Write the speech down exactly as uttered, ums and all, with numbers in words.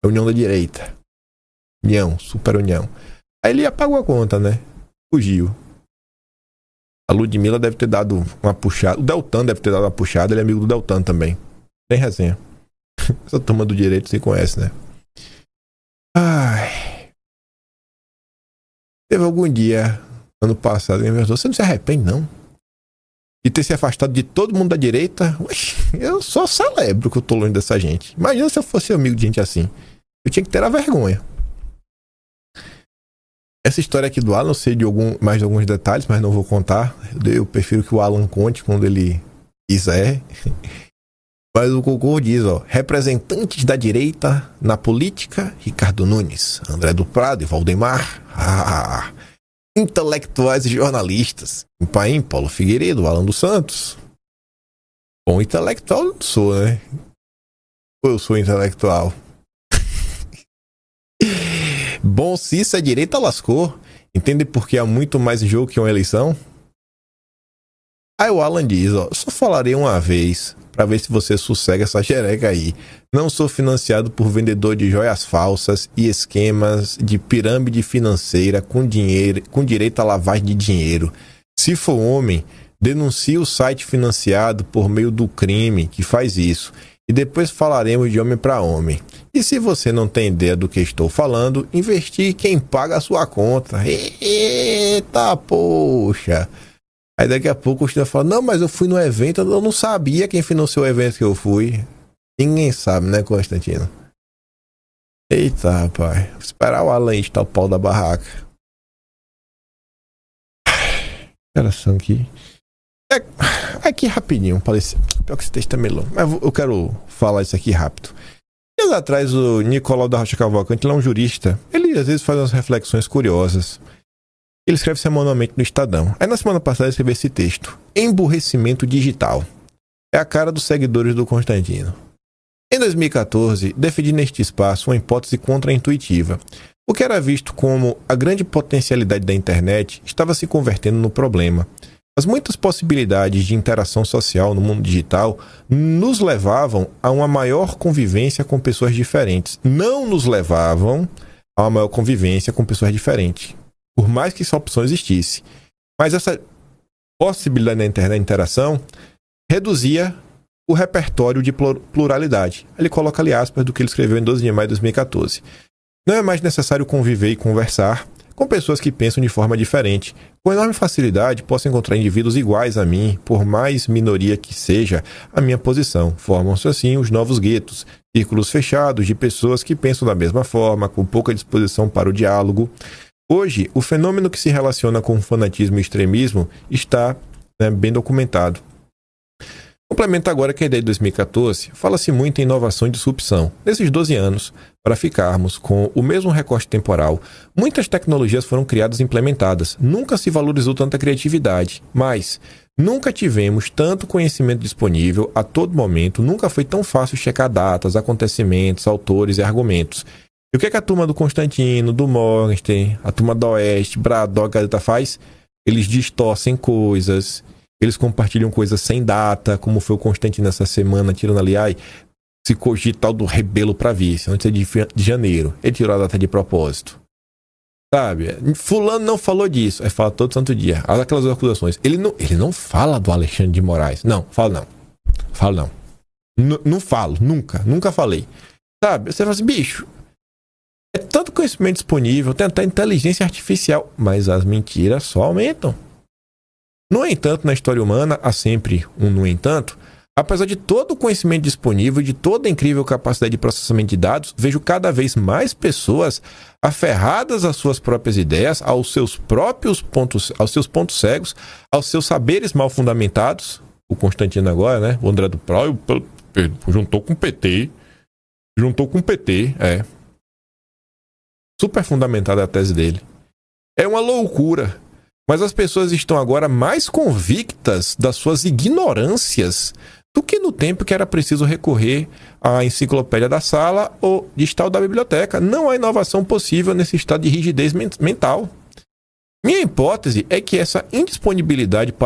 A União da Direita. União, Super União. Aí ele apagou a conta, né? Fugiu. A Ludmilla deve ter dado uma puxada. O Deltan deve ter dado uma puxada. Ele é amigo do Deltan também. Tem resenha. Essa turma do direito você conhece, né? Ai. Teve algum dia, ano passado, você não se arrepende, não? De ter se afastado de todo mundo da direita? Uix, eu só celebro que eu tô longe dessa gente. Imagina se eu fosse amigo de gente assim. Eu tinha que ter a vergonha. Essa história aqui do Alan, eu sei de algum, mais de alguns detalhes, mas não vou contar. Eu prefiro que o Alan conte quando ele quiser. Mas o Cocô diz, ó, representantes da direita na política, Ricardo Nunes, André do Prado e Valdemar. Ah, intelectuais e jornalistas. Impaim, Paulo Figueiredo, Alan dos Santos. Bom, intelectual eu não sou, né? Ou eu sou intelectual? Bom, se isso é direita, lascou. Entende porque há muito mais em jogo que uma eleição? Aí o Alan diz, ó, só falarei uma vez pra ver se você sossega essa xereca aí. Não sou financiado por vendedor de joias falsas e esquemas de pirâmide financeira com dinheiro, com direito a lavagem de dinheiro. Se for homem, denuncie o site financiado por meio do crime que faz isso. E depois falaremos de homem para homem. E se você não tem ideia do que estou falando, investir quem paga a sua conta. Eita, poxa! Aí daqui a pouco o Cristina fala, não, mas eu fui no evento, eu não sabia quem financiou o evento que eu fui. Ninguém sabe, né, Constantino? Eita, rapaz. Vou esperar o Alan estar o pau da barraca. Geração aqui. É, aqui rapidinho, parece. Pior que esse texto é melão. Mas eu quero falar isso aqui rápido. Dias atrás, o Nicolau da Rocha Cavalcante, ele é um jurista. Ele às vezes faz umas reflexões curiosas. Ele escreve semanalmente no Estadão. Aí na semana passada ele escreveu esse texto. Emburrecimento digital. É a cara dos seguidores do Constantino. Em dois mil e quatorze, defendi neste espaço uma hipótese contraintuitiva. O que era visto como a grande potencialidade da internet estava se convertendo no problema. As muitas possibilidades de interação social no mundo digital nos levavam a uma maior convivência com pessoas diferentes. Não nos levavam a uma maior convivência com pessoas diferentes. Por mais que essa opção existisse. Mas essa possibilidade da internet, da interação, reduzia o repertório de pluralidade. Ele coloca ali aspas do que ele escreveu em doze de maio de dois mil e quatorze. Não é mais necessário conviver e conversar com pessoas que pensam de forma diferente. Com enorme facilidade, posso encontrar indivíduos iguais a mim, por mais minoria que seja a minha posição. Formam-se assim os novos guetos, círculos fechados de pessoas que pensam da mesma forma, com pouca disposição para o diálogo. Hoje, o fenômeno que se relaciona com o fanatismo e extremismo está, né, bem documentado. Complementa agora que a ideia de dois mil e quatorze fala-se muito em inovação e disrupção. Nesses doze anos, para ficarmos com o mesmo recorte temporal, muitas tecnologias foram criadas e implementadas. Nunca se valorizou tanta criatividade, mas nunca tivemos tanto conhecimento disponível a todo momento, nunca foi tão fácil checar datas, acontecimentos, autores e argumentos. E o que, é que a turma do Constantino, do Morgenstern, a turma do Oeste, Braddock, Gazeta faz? Eles distorcem coisas, eles compartilham coisas sem data, como foi o Constantino essa semana, tirando ali, ai, se cogita tal do Rebelo para vice, antes de, de janeiro. Ele tirou a data de propósito. Sabe? Fulano não falou disso. Aí fala todo santo dia. Aquelas acusações. Ele não, ele não fala do Alexandre de Moraes. Não, fala não. Fala não. N- não falo, nunca. Nunca falei. Sabe? Você fala assim, bicho, é tanto conhecimento disponível, tem até inteligência artificial, mas as mentiras só aumentam. No entanto, na história humana, há sempre um no entanto. Apesar de todo o conhecimento disponível e de toda a incrível capacidade de processamento de dados, vejo cada vez mais pessoas aferradas às suas próprias ideias, aos seus próprios pontos, aos seus pontos cegos, aos seus saberes mal fundamentados. O Constantino agora, né? O André do Prado juntou com o P T. Juntou com o P T, é. Super fundamentada a tese dele. É uma loucura. Mas as pessoas estão agora mais convictas das suas ignorâncias do que no tempo que era preciso recorrer à enciclopédia da sala ou distal da biblioteca. Não há inovação possível nesse estado de rigidez mental. Minha hipótese é que essa indisponibilidade para